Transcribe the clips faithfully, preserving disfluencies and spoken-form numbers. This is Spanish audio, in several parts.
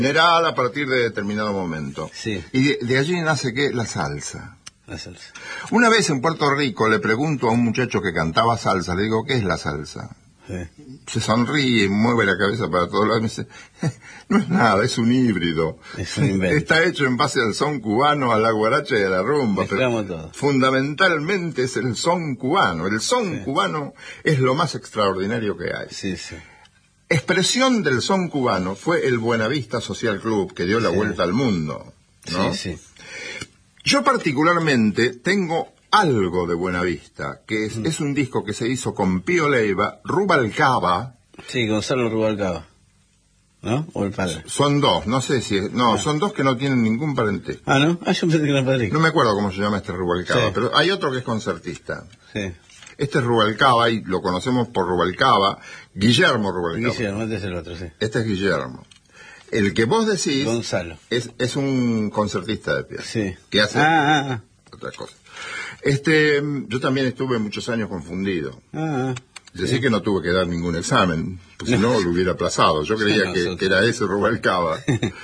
General a partir de determinado momento. Sí. Y de, de allí nace, ¿qué? La salsa. La salsa. Una vez en Puerto Rico le pregunto a un muchacho que cantaba salsa, le digo, ¿qué es la salsa? Sí. Se sonríe, mueve la cabeza para todos lados y me dice, no es nada, es un híbrido. Es un invento. Está hecho en base al son cubano, a la guaracha y a la rumba. Mezclamos pero todo. Fundamentalmente es el son cubano. El son Sí. cubano es lo más extraordinario que hay. Sí, sí. Expresión del son cubano fue el Buenavista Social Club, que dio la Sí. vuelta al mundo, ¿no? Sí, sí. Yo particularmente tengo algo de Buenavista, que es, mm. es un disco que se hizo con Pío Leiva, Rubalcaba. Sí, Gonzalo Rubalcaba, ¿no? O el padre. Son dos, no sé si... Es, no, ah. son dos que no tienen ningún parentesco. Ah, ¿no? Ah, yo pensé que era padre. No me acuerdo cómo se llama este Rubalcaba, Sí. pero hay otro que es concertista. Sí. Este es Rubalcaba, y lo conocemos por Rubalcaba, Guillermo Rubalcaba. Guillermo, este es el otro, sí. Este es Guillermo. El que vos decís... Gonzalo. Es, es un concertista de piano. Sí. Que hace ah, ah, ah. otra cosa. Este, yo también estuve muchos años confundido. Ah, ah. Decí Sí. que no tuve que dar ningún examen, pues si no lo hubiera aplazado. Yo creía no, que, nosotros. que era ese Rubalcaba.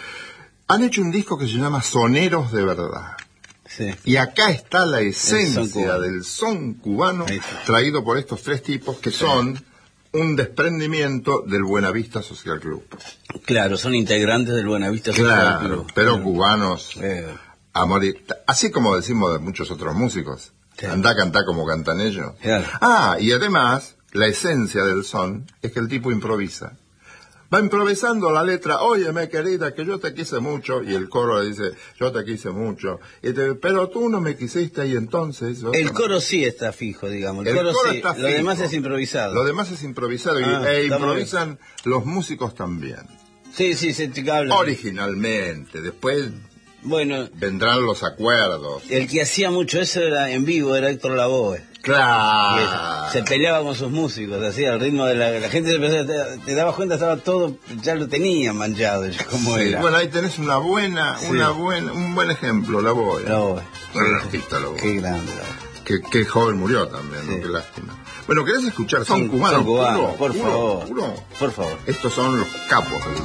Han hecho un disco que se llama Soneros de Verdad. Sí. Y acá está la son esencia cubano. del son cubano Ahí está. traído por estos tres tipos que Sí. son un desprendimiento del Buenavista Social Club. Claro, son integrantes del Buenavista Social Claro, Club. pero Claro. cubanos Eh, a morir. Así como decimos de muchos otros músicos. Sí. Andá a cantar como cantan ellos. Claro. Ah, y además, la esencia del son es que el tipo improvisa. Va improvisando la letra, óyeme querida, que yo te quise mucho, y el coro le dice, yo te quise mucho, y te, pero tú no me quisiste, y entonces... yo el no- coro sí está fijo, digamos. El, El coro, coro sí. está Lo fijo. demás es improvisado. Lo demás es improvisado, y, Ah, e está muy improvisan los músicos también. Sí, sí, se te habla. Originalmente, después Bueno, vendrán los acuerdos. el que hacía mucho eso era en vivo, era Héctor Lavoe. Claro. Se peleaba con sus músicos, así al ritmo de la, la gente. Se empezaba- te, te dabas cuenta, estaba todo, ya lo tenían manchado, como Sí, era. bueno, ahí tenés una buena, Sí. una buena, un buen ejemplo, la voy. Lavoe. Un artista, la Qué grande, Lavoe. Que, que joven murió también, ¿no? Sí. Qué lástima. Bueno, ¿querés escuchar? Son, cubanos. Son cubanos, puro, por puro, favor. puro. Por favor. Estos son los capos del